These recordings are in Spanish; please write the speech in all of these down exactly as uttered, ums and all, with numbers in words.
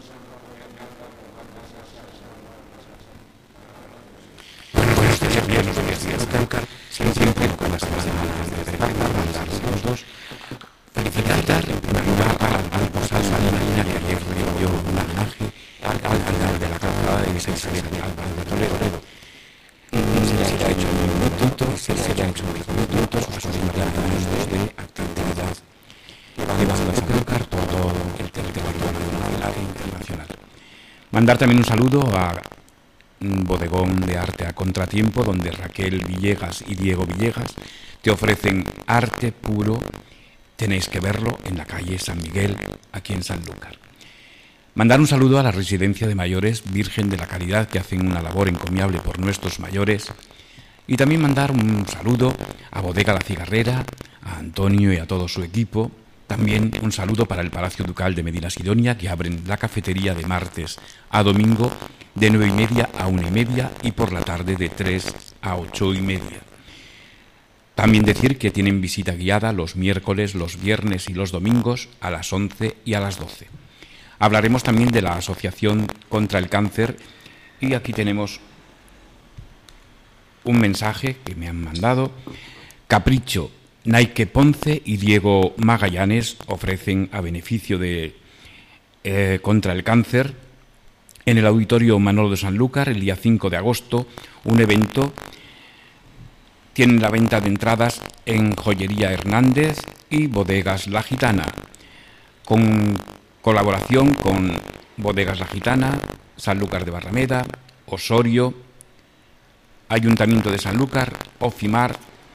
Pues estos días los días de Cáncer, siempre con las semanas de Cáncer, mandar los dos. Felicitar en primer lugar al Alposal Salina que ayer recibió un homenaje al alcalde de la calzada de San Isabel de Toledo. Se les ha hecho un minuto, se les ha hecho un minuto a sus invitados de actividad que van a colocar todo el territorio nacional e internacional. Mandar también un saludo a un bodegón de arte a contratiempo, donde Raquel Villegas y Diego Villegas te ofrecen arte puro. Tenéis que verlo en la calle San Miguel, aquí en Sanlúcar. Mandar un saludo a la residencia de mayores Virgen de la Caridad, que hacen una labor encomiable por nuestros mayores. Y también mandar un saludo a Bodega La Cigarrera, a Antonio y a todo su equipo. También un saludo para el Palacio Ducal de Medina Sidonia, que abren la cafetería de martes a domingo de nueve y media a una y media y por la tarde de tres a ocho y media. También decir que tienen visita guiada los miércoles, los viernes y los domingos a las once y a las doce. Hablaremos también de la Asociación contra el Cáncer y aquí tenemos un mensaje que me han mandado. Capricho, Naike Ponce y Diego Magallanes ofrecen a beneficio de eh, contra el cáncer en el Auditorio Manolo de Sanlúcar el día cinco de agosto un evento. Tienen la venta de entradas en Joyería Hernández y Bodegas La Gitana, con colaboración con Bodegas La Gitana, Sanlúcar de Barrameda, Osorio, Ayuntamiento de Sanlúcar, Ofimar.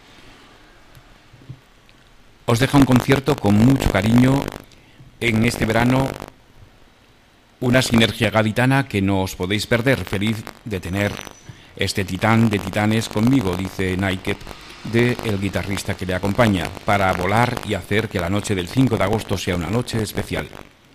Os deja un concierto con mucho cariño en este verano, una sinergia gaditana que no os podéis perder. Feliz de tener este titán de titanes conmigo, dice Nike, de el guitarrista que le acompaña, para volar y hacer que la noche del cinco de agosto sea una noche especial.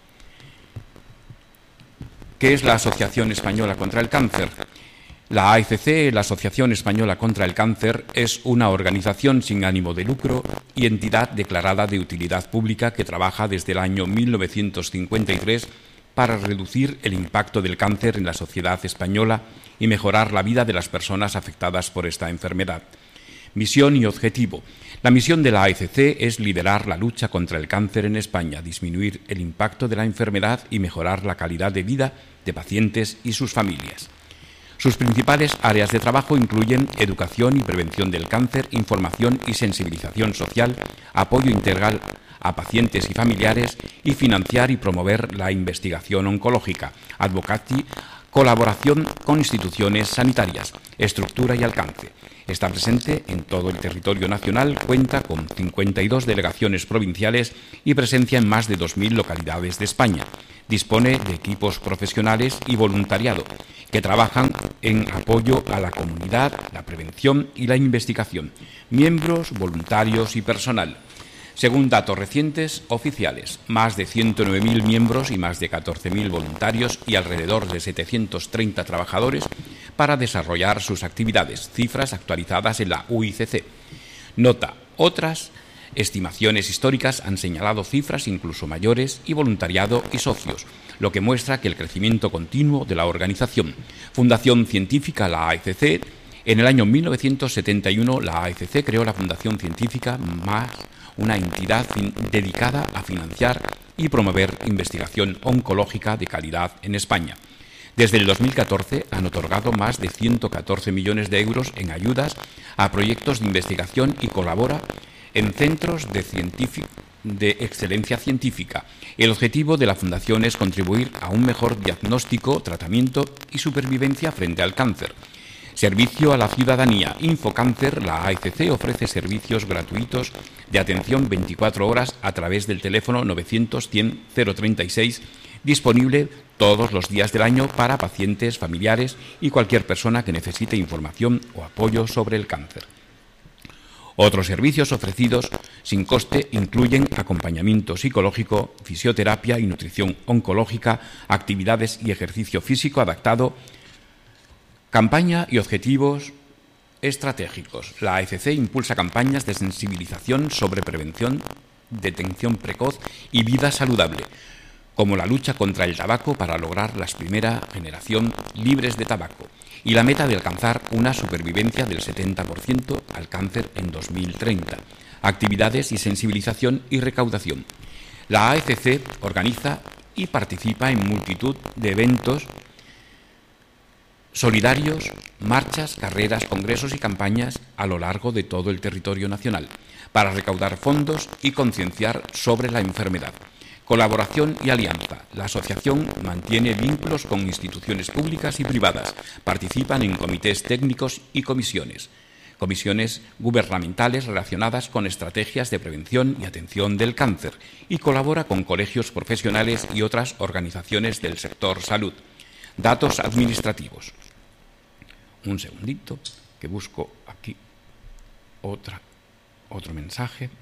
¿Qué es la Asociación Española contra el Cáncer? La A E C C, la Asociación Española contra el Cáncer, es una organización sin ánimo de lucro y entidad declarada de utilidad pública que trabaja desde el año mil novecientos cincuenta y tres para reducir el impacto del cáncer en la sociedad española y mejorar la vida de las personas afectadas por esta enfermedad. Misión y objetivo. La misión de la A E C C es liderar la lucha contra el cáncer en España, disminuir el impacto de la enfermedad y mejorar la calidad de vida de pacientes y sus familias. Sus principales áreas de trabajo incluyen educación y prevención del cáncer, información y sensibilización social, apoyo integral a pacientes y familiares y financiar y promover la investigación oncológica, advocacy, colaboración con instituciones sanitarias, estructura y alcance. Está presente en todo el territorio nacional, cuenta con cincuenta y dos delegaciones provinciales y presencia en más de dos mil localidades de España. Dispone de equipos profesionales y voluntariado que trabajan en apoyo a la comunidad, la prevención y la investigación. Miembros, voluntarios y personal. Según datos recientes oficiales, más de ciento nueve mil miembros y más de catorce mil voluntarios y alrededor de setecientos treinta trabajadores para desarrollar sus actividades, cifras actualizadas en la U I C C. Nota, otras estimaciones históricas han señalado cifras incluso mayores y voluntariado y socios, lo que muestra que el crecimiento continuo de la organización. Fundación Científica, la A E C C. En el año mil novecientos setenta y uno, la A E C C creó la Fundación Científica, más una entidad dedicada a financiar y promover investigación oncológica de calidad en España. Desde el dos mil catorce han otorgado más de ciento catorce millones de euros en ayudas a proyectos de investigación y colabora en centros de, de excelencia científica. El objetivo de la Fundación es contribuir a un mejor diagnóstico, tratamiento y supervivencia frente al cáncer. Servicio a la ciudadanía. Infocáncer, la A E C C ofrece servicios gratuitos de atención veinticuatro horas a través del teléfono novecientos cien cero treinta y seis, disponible todos los días del año para pacientes, familiares y cualquier persona que necesite información o apoyo sobre el cáncer. Otros servicios ofrecidos sin coste incluyen acompañamiento psicológico, fisioterapia y nutrición oncológica, actividades y ejercicio físico adaptado. Campaña y objetivos estratégicos. La A E C C impulsa campañas de sensibilización sobre prevención, detección precoz y vida saludable. como la lucha contra el tabaco para lograr la primera generación libres de tabaco y la meta de alcanzar una supervivencia del setenta por ciento al cáncer en dos mil treinta, actividades y sensibilización y recaudación. La A F C organiza y participa en multitud de eventos solidarios, marchas, carreras, congresos y campañas a lo largo de todo el territorio nacional para recaudar fondos y concienciar sobre la enfermedad. Colaboración y alianza. La asociación mantiene vínculos con instituciones públicas y privadas, participan en comités técnicos y comisiones, comisiones gubernamentales relacionadas con estrategias de prevención y atención del cáncer y colabora con colegios profesionales y otras organizaciones del sector salud. Datos administrativos. Un segundito, que busco aquí otra, otro mensaje.